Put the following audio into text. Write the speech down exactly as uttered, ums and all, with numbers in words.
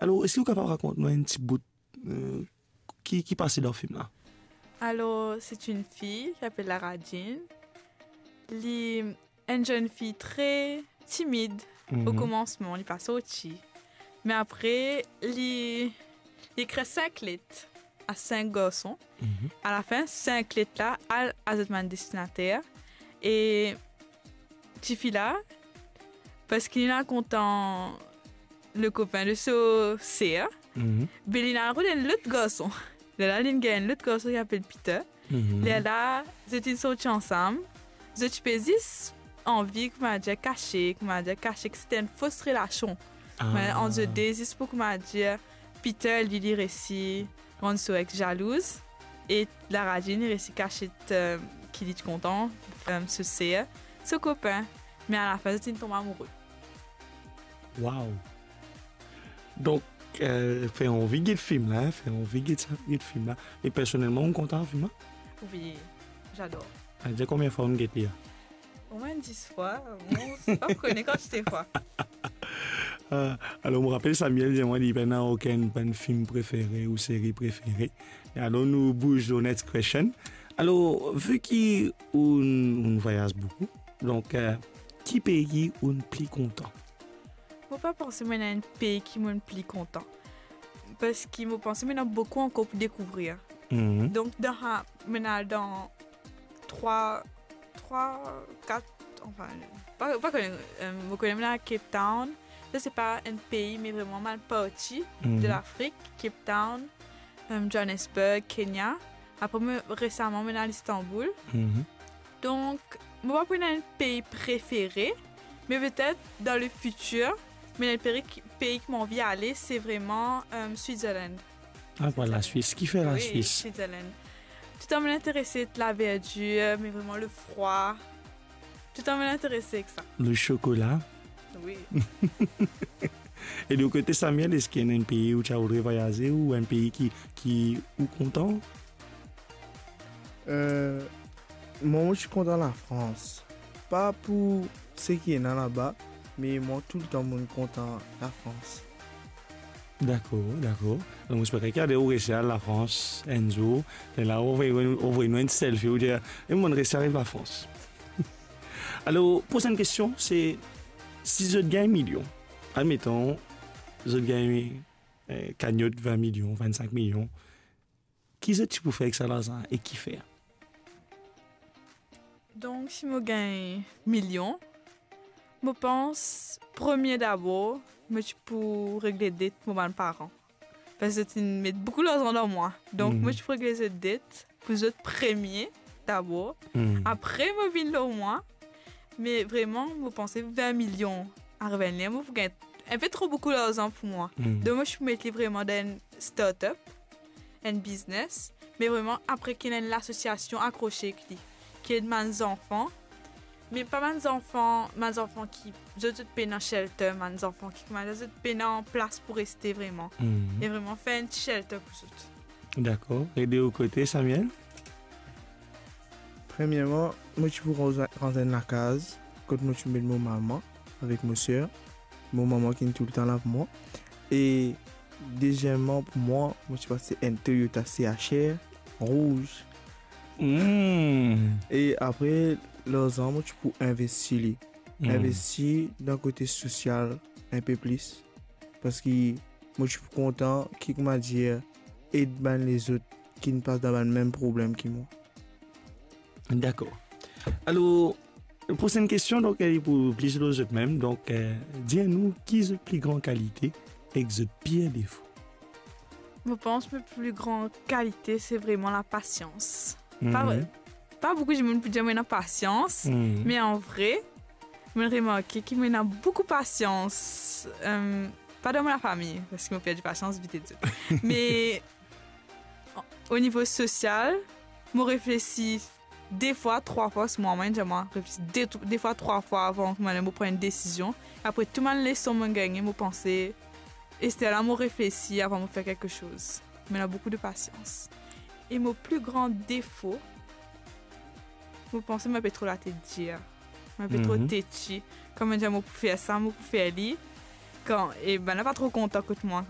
Alors, est-ce que vous êtes capable de raconter un petit bout euh, qui, qui passait dans le film là? Alors, c'est une fille qui s'appelle Lara Jean. Elle est une jeune fille très timide Mm-hmm. au commencement, elle passe au chi. Mais après, elle, elle crée cinq lettres à cinq garçons. Mm-hmm. À la fin, cinq lettres là, à un destinataire. Et cette fille-là, parce qu'il est content le copain de ce C, Mm-hmm. mais il a un autre garçon. Là, il y a un autre garçon qui s'appelle Peter. Mm-hmm. Là, ils sont sortis ensemble. Ils ont juste envie que m'a dit caché, que m'a dit caché que c'était une fausse relation. Mais Ah. on se désiste pour que m'a dit Peter lui dit récit, on se avec jalouse et la radine récit caché euh, qui dit content, euh, ce c'est ce copain. Mais à la fin, ils tombent amoureux. Wow. Donc, euh, fait envie de film là, fait envie de le film là. Et personnellement, on est content du film là? Oui, j'adore. Ça veut dire combien de fois on est là? Au moins dix fois. Moi, je connais quand j'étais fois. Euh, alors, je me rappelle, Samuel, dis-moi, il n'y a aucun bon film préféré ou série préférée. Et alors, nous bougeons au next question. Alors, vu qu'on voyage beaucoup, donc, euh, qui pays on est plus content? Je ne peux pas penser que un pays qui me plus content. Parce qu'il me pense que beaucoup encore pour découvrir. Mm-hmm. Donc, dans, maintenant, dans trois, trois, quatre, enfin, pas, pas connu, euh, je connais maintenant Cape Town. Ça, c'est pas un pays, mais vraiment mal parti Mm-hmm. de l'Afrique. Cape Town, euh, Johannesburg, Kenya. Après, moi, récemment, maintenant, Istanbul. Mm-hmm. Donc, je ne vais pas prendre un pays préféré, mais peut-être dans le futur, mais le pays, pays qui m'a envie d'aller, c'est vraiment euh, Switzerland. Ah, voilà, la Suisse. Qui fait la Oui, Suisse? Switzerland. Tout en m'intéressé de la verdure, mais vraiment le froid. Tout en m'intéressé avec ça. Le chocolat. Oui. Et de côté, Samuel, est-ce qu'il y a un pays où tu as voulu voyager ou un pays qui, qui est content? Euh, moi, je suis content de la France. Pas pour ce qui est là-bas, mais moi, tout le temps, je suis content de la France. D'accord, d'accord. Donc, j'espère qu'il y a des réussi à la France, Enzo. Et là, on va nous une selfie. On dire, et mon réussi arrive à la France. Alors, prochaine question, c'est si je gagne un million, admettons, je gagne euh, cagnotte vingt millions, vingt-cinq millions, qui est-ce que tu peux faire avec ça l'argent et qui faire? Donc, si je gagne millions, je pense, premier d'abord, je peux régler des dettes pour mes parents. Parce que ils mettent beaucoup d'argent dans moi. Donc, Mhm. moi, je peux régler cette dette pour les autres premiers d'abord. Mm. Après, je vais le moi. Mais vraiment, je pense vingt millions à revenir. Je peux gagner un peu trop beaucoup d'argent pour moi. Mm. Donc, moi, je peux mettre vraiment dans une start-up, un business. Mais vraiment, après qu'il y ait une association accrochée qui qui aide mes enfants. Mais pas mes enfants, mes enfants qui je te paye dans shelter, mes enfants qui je te paye en place pour rester vraiment. Mm. Et vraiment faire un petit shelter pour eux. D'accord. Et de l'autre côté, Samuel? Premièrement, moi, je peux rentrer dans la case quand moi, je mets mon maman avec mon soeur. Mon maman qui est tout le temps là pour moi. Et deuxièmement, pour moi, moi, je pense que c'est un Toyota C H R rouge. Mm. Et après, l'argent, moi, tu peux investir. Mm. Investir d'un côté social un peu plus. Parce que moi, je suis content qu'il m'a dit aide les autres qui ne passent dans le même problème que moi. D'accord. Alors, prochaine question, donc, elle est pour plus de autres même. Donc, euh, dis-nous, qui est la plus grande qualité et le pire défaut? Je pense que ma plus grande qualité, c'est vraiment la patience. Mm. Pas, pas beaucoup de monde peut dire que j'ai la patience, Mm. mais en vrai, je remarque qu'il y a beaucoup de patience. Euh, pas dans ma famille, parce que je perds de patience vite et vite. Mais au niveau social, je réfléchis des fois, trois fois sur moi-même. Je réfléchis des, des fois, trois fois avant que je prenne une décision. Après, tout le monde laisse me gagner, me penser. Et c'était là que je réfléchis avant de faire quelque chose. Mais il y a beaucoup de patience. Et mon plus grand défaut, je pense que je peux trop la tête dire. Je peux trop Mhm. têtu. Comme je peux faire ça, je peux faire ça. Quand, et ben, je suis pas trop content que moi.